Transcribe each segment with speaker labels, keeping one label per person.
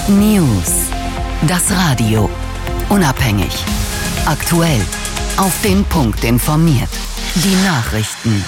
Speaker 1: News. Das Radio. Unabhängig. Aktuell. Auf den Punkt informiert. Die Nachrichten.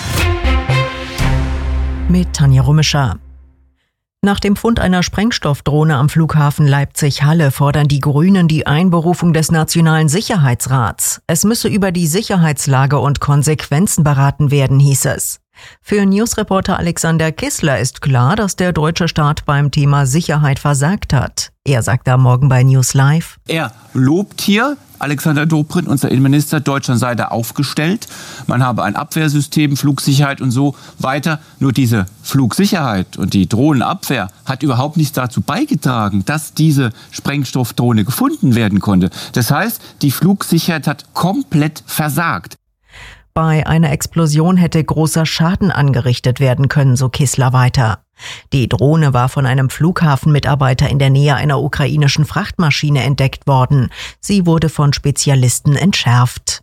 Speaker 2: Mit Tanja Rummischer. Nach dem Fund einer Sprengstoffdrohne am Flughafen Leipzig-Halle fordern die Grünen die Einberufung des Nationalen Sicherheitsrats. Es müsse über die Sicherheitslage und Konsequenzen beraten werden, hieß es. Für Newsreporter Alexander Kissler ist klar, dass der deutsche Staat beim Thema Sicherheit versagt hat. Er sagte am Morgen bei News Live:
Speaker 3: Er lobt hier, Alexander Dobrindt, unser Innenminister, Deutschland sei da aufgestellt. Man habe ein Abwehrsystem, Flugsicherheit und so weiter. Nur diese Flugsicherheit und die Drohnenabwehr hat überhaupt nichts dazu beigetragen, dass diese Sprengstoffdrohne gefunden werden konnte. Das heißt, die Flugsicherheit hat komplett versagt.
Speaker 2: Bei einer Explosion hätte großer Schaden angerichtet werden können, so Kissler weiter. Die Drohne war von einem Flughafenmitarbeiter in der Nähe einer ukrainischen Frachtmaschine entdeckt worden. Sie wurde von Spezialisten entschärft.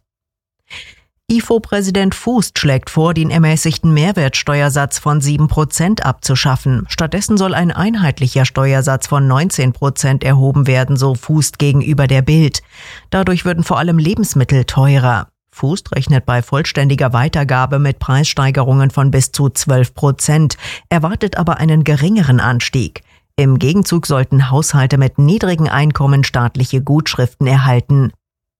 Speaker 2: IFO-Präsident Fußt schlägt vor, den ermäßigten Mehrwertsteuersatz von 7% abzuschaffen. Stattdessen soll ein einheitlicher Steuersatz von 19% erhoben werden, so Fußt gegenüber der Bild. Dadurch würden vor allem Lebensmittel teurer. Fußt rechnet bei vollständiger Weitergabe mit Preissteigerungen von bis zu 12%, erwartet aber einen geringeren Anstieg. Im Gegenzug sollten Haushalte mit niedrigen Einkommen staatliche Gutschriften erhalten.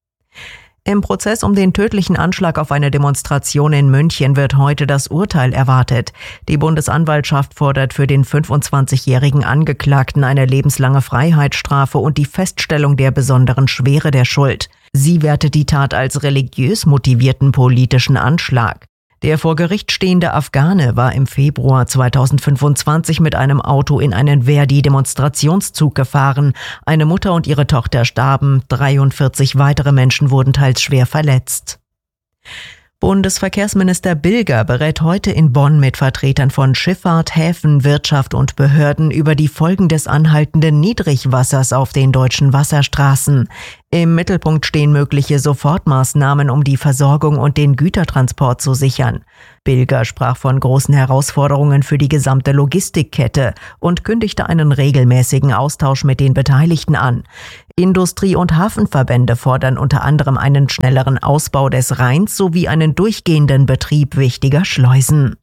Speaker 2: Im Prozess um den tödlichen Anschlag auf eine Demonstration in München wird heute das Urteil erwartet. Die Bundesanwaltschaft fordert für den 25-jährigen Angeklagten eine lebenslange Freiheitsstrafe und die Feststellung der besonderen Schwere der Schuld. Sie wertet die Tat als religiös motivierten politischen Anschlag. Der vor Gericht stehende Afghane war im Februar 2025 mit einem Auto in einen Verdi-Demonstrationszug gefahren. Eine Mutter und ihre Tochter starben, 43 weitere Menschen wurden teils schwer verletzt. Bundesverkehrsminister Bilger berät heute in Bonn mit Vertretern von Schifffahrt, Häfen, Wirtschaft und Behörden über die Folgen des anhaltenden Niedrigwassers auf den deutschen Wasserstraßen. Im Mittelpunkt stehen mögliche Sofortmaßnahmen, um die Versorgung und den Gütertransport zu sichern. Bilger sprach von großen Herausforderungen für die gesamte Logistikkette und kündigte einen regelmäßigen Austausch mit den Beteiligten an. Industrie- und Hafenverbände fordern unter anderem einen schnelleren Ausbau des Rheins sowie einen durchgehenden Betrieb wichtiger Schleusen.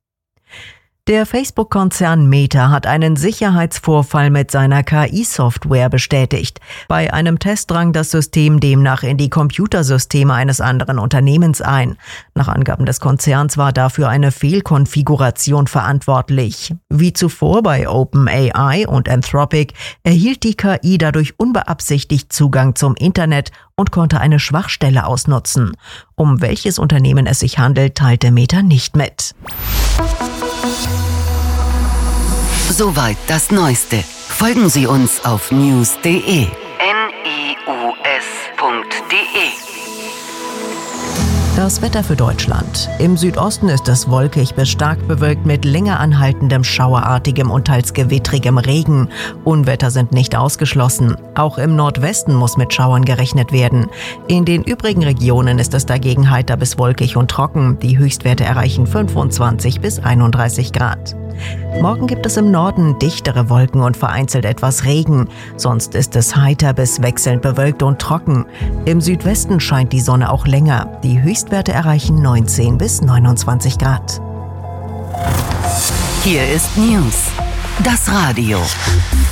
Speaker 2: Der Facebook-Konzern Meta hat einen Sicherheitsvorfall mit seiner KI-Software bestätigt. Bei einem Test drang das System demnach in die Computersysteme eines anderen Unternehmens ein. Nach Angaben des Konzerns war dafür eine Fehlkonfiguration verantwortlich. Wie zuvor bei OpenAI und Anthropic erhielt die KI dadurch unbeabsichtigt Zugang zum Internet und konnte eine Schwachstelle ausnutzen. Um welches Unternehmen es sich handelt, teilte Meta nicht mit.
Speaker 1: Soweit das Neueste. Folgen Sie uns auf news.de. news.de.
Speaker 2: Das Wetter für Deutschland. Im Südosten ist es wolkig bis stark bewölkt mit länger anhaltendem schauerartigem und teils gewittrigem Regen. Unwetter sind nicht ausgeschlossen. Auch im Nordwesten muss mit Schauern gerechnet werden. In den übrigen Regionen ist es dagegen heiter bis wolkig und trocken. Die Höchstwerte erreichen 25 bis 31 Grad. Morgen gibt es im Norden dichtere Wolken und vereinzelt etwas Regen. Sonst ist es heiter bis wechselnd bewölkt und trocken. Im Südwesten scheint die Sonne auch länger. Die Höchstwerte erreichen 19 bis 29 Grad.
Speaker 1: Hier ist News. Das Radio.